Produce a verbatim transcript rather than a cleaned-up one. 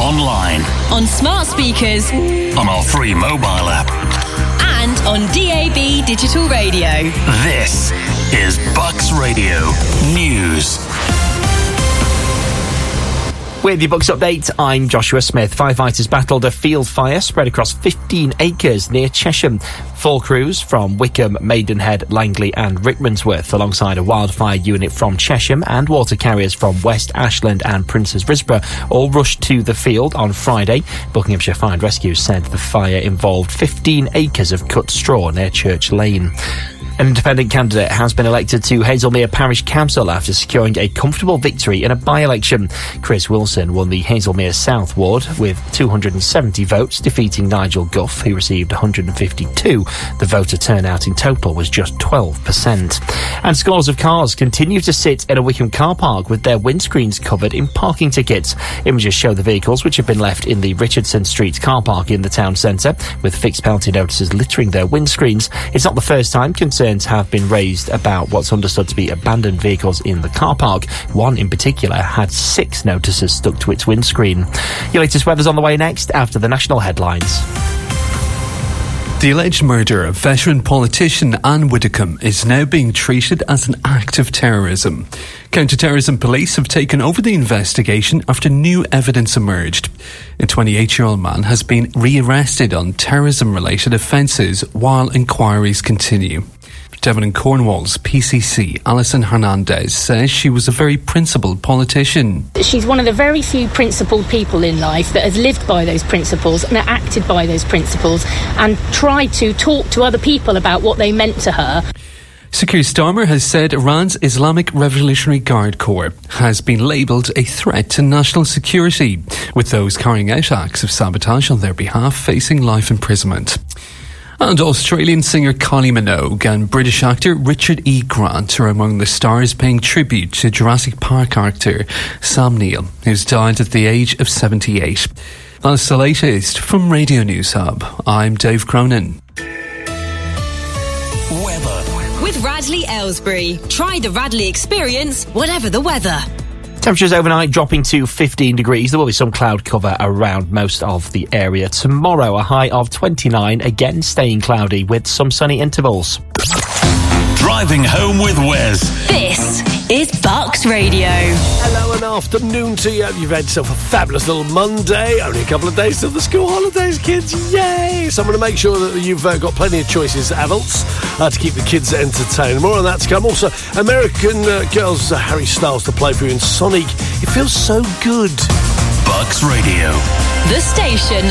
online, on smart speakers, on our free mobile app, and on D A B digital radio. This is Bucks Radio News. With your Bucks update, I'm Joshua Smith. Firefighters battled a field fire spread across fifteen acres near Chesham. Four crews from Wickham, Maidenhead, Langley and Rickmansworth, alongside a wildfire unit from Chesham and water carriers from West Ashland and Princes Risborough, all rushed to the field on Friday. Buckinghamshire Fire and Rescue said the fire involved fifteen acres of cut straw near Church Lane. An independent candidate has been elected to Hazelmere Parish Council after securing a comfortable victory in a by-election. Chris Wilson won the Hazelmere South ward with two hundred seventy votes, defeating Nigel Gough, who received one hundred fifty-two. The voter turnout in total was just twelve percent. And scores of cars continue to sit in a Wickham car park with their windscreens covered in parking tickets. Images show the vehicles which have been left in the Richardson Street car park in the town centre, with fixed penalty notices littering their windscreens. It's not the first time concerns have been raised about what's understood to be abandoned vehicles in the car park. One in particular had six notices stuck to its windscreen. Your latest weather's on the way next after the national headlines. The alleged murder of veteran politician Anne Widdecombe is now being treated as an act of terrorism. Counter-terrorism police have taken over the investigation after new evidence emerged. A twenty-eight-year-old man has been rearrested on terrorism-related offences while inquiries continue. Devon and Cornwall's P C C, Alison Hernandez, says she was a very principled politician. She's one of the very few principled people in life that has lived by those principles and acted by those principles and tried to talk to other people about what they meant to her. Sir Keir Starmer has said Iran's Islamic Revolutionary Guard Corps has been labelled a threat to national security, with those carrying out acts of sabotage on their behalf facing life imprisonment. And Australian singer Kylie Minogue and British actor Richard E. Grant are among the stars paying tribute to Jurassic Park actor Sam Neill, who's died at the age of seventy-eight. That's the latest from Radio News Hub. I'm Dave Cronin. Weather. With Radley Aylesbury. Try the Radley experience, whatever the weather. Temperatures overnight dropping to fifteen degrees. There will be some cloud cover around most of the area. Tomorrow, a high of twenty-nine, again staying cloudy with some sunny intervals. Driving home with Wes. This is Bucks Radio. Hello and afternoon to you. You've had yourself a fabulous little Monday. Only a couple of days till the school holidays, kids. Yay! So I'm going to make sure that you've uh, got plenty of choices, adults, uh, to keep the kids entertained. More on that to come. Also, American uh, Girls, uh, Harry Styles to play for you in Sonic. It feels so good. Bucks Radio. The station